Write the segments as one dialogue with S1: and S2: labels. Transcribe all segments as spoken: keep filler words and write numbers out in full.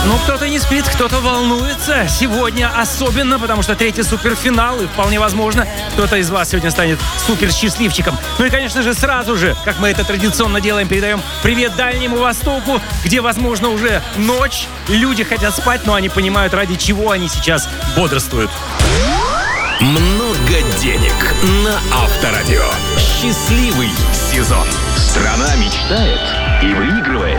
S1: Ну, кто-то не спит, кто-то волнуется. Сегодня особенно, потому что третий суперфинал, и вполне возможно, кто-то из вас сегодня станет суперсчастливчиком. Ну и, конечно же, сразу же, как мы это традиционно делаем, передаем привет Дальнему Востоку, где, возможно, уже ночь. Люди хотят спать, но они понимают, ради чего они сейчас бодрствуют.
S2: Много денег на Авторадио. Счастливый сезон. Страна мечтает и выигрывает.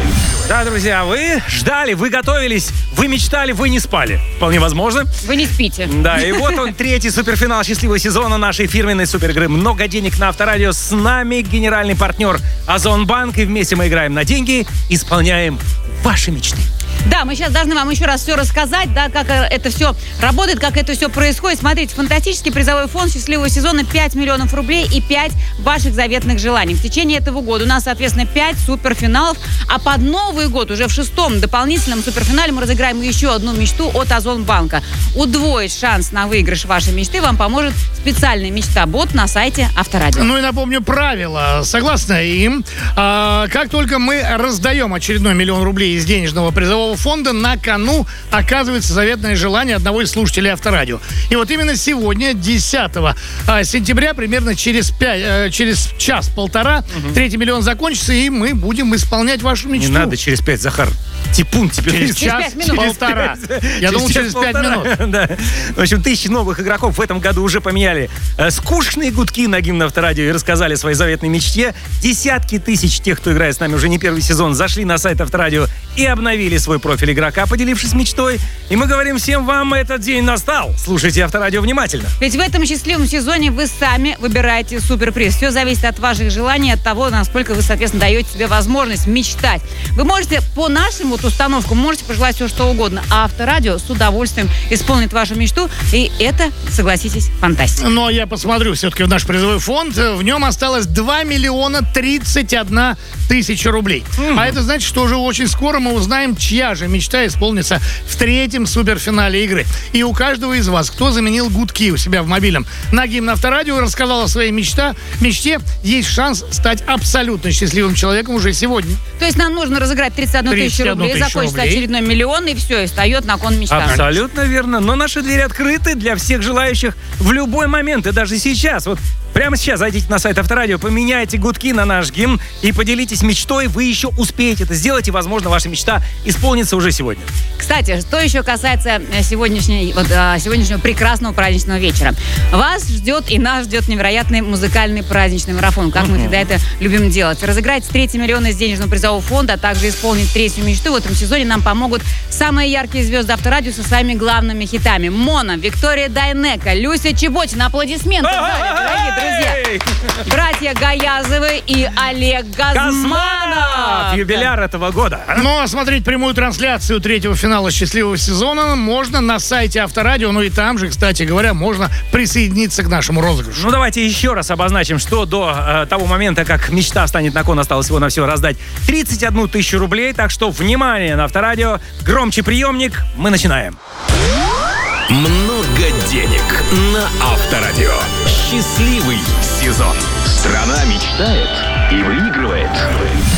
S1: Да, друзья, вы ждали, вы готовились, вы мечтали, вы не спали. Вполне возможно.
S3: Вы не спите.
S1: Да, и вот он, третий суперфинал счастливого сезона нашей фирменной суперигры «Много денег» на Авторадио. С нами генеральный партнер Озонбанк. И вместе мы играем на деньги, исполняем ваши мечты.
S3: Да, мы сейчас должны вам еще раз все рассказать, да, как это все работает, как это все происходит. Смотрите, фантастический призовой фонд счастливого сезона пять миллионов рублей и пять ваших заветных желаний. В течение этого года у нас, соответственно, пять суперфиналов, а под Новый год, уже в шестом дополнительном суперфинале, мы разыграем еще одну мечту от Озонбанка. Удвоить шанс на выигрыш вашей мечты вам поможет специальный мечта-бот на сайте Авторадио.
S4: Ну и напомню правила. Согласно им, а, как только мы раздаем очередной миллион рублей из денежного призового фонда, на кону оказывается заветное желание одного из слушателей Авторадио. И вот именно сегодня, десятого сентября, примерно через, пять, через час-полтора, угу. третий миллион закончится, и мы будем исполнять вашу мечту.
S1: Не надо через пять, Захар. Типун тебе.
S4: Через час, полтора. Я думал, через пять минут.
S1: Да. В общем, тысячи новых игроков в этом году уже поменяли э, скучные гудки на гимн Авторадио и рассказали о своей заветной мечте. Десятки тысяч тех, кто играет с нами уже не первый сезон, зашли на сайт Авторадио и обновили свой профиль игрока, поделившись мечтой. И мы говорим всем вам, этот день настал. Слушайте Авторадио внимательно.
S3: Ведь в этом счастливом сезоне вы сами выбираете суперприз. Все зависит от ваших желаний, от того, насколько вы, соответственно, даете себе возможность мечтать. Вы можете по нашему вот установку, можете пожелать все, что угодно. А Авторадио с удовольствием исполнит вашу мечту. И это, согласитесь, фантастика.
S4: Но я посмотрю все-таки в наш призовой фонд. В нем осталось два миллиона тридцать одна тысяча рублей. Mm-hmm. А это значит, что уже очень скоро мы узнаем, чья же мечта исполнится в третьем суперфинале игры. И у каждого из вас, кто заменил гудки у себя в мобильном на гимн Авторадио и рассказал о своей мечта, мечте, есть шанс стать абсолютно счастливым человеком уже сегодня.
S3: То есть нам нужно разыграть тридцать одну тысячу рублей, закончится очередной миллион, и все, и встает на кон мечта.
S1: Абсолютно верно. Но наши двери открыты для всех желающих в любой момент, и даже сейчас. Вот прямо сейчас зайдите на сайт Авторадио, поменяйте гудки на наш гимн и поделитесь мечтой. Вы еще успеете это сделать, и, возможно, ваша мечта исполнится уже сегодня.
S3: Кстати, что еще касается сегодняшней, вот, сегодняшнего прекрасного праздничного вечера. Вас ждет и нас ждет невероятный музыкальный праздничный марафон, как uh-huh. мы всегда это любим делать. Разыграть третий миллион из денежного призового фонда, а также исполнить третью мечту в этом сезоне нам помогут самые яркие звезды Авторадио со своими главными хитами. Мона, Виктория Дайнеко, Люся Чеботина. Аплодисменты в зале, дорогие друзья. Братья Гаязовы и Олег Газманов.
S1: Юбиляр этого года.
S4: Ну, а смотреть прямую трансляцию третьего финала счастливого сезона можно на сайте Авторадио. Ну и там же, кстати говоря, можно присоединиться к нашему розыгрышу.
S1: Ну, давайте еще раз обозначим, что до э, того момента, как мечта станет на кон, осталось всего на все раздать тридцать одну тысячу рублей. Так что, внимание на Авторадио. Громче приемник. Мы начинаем.
S2: Много денег на Авторадио. Счастливый сезон. Страна мечтает и выигрывает.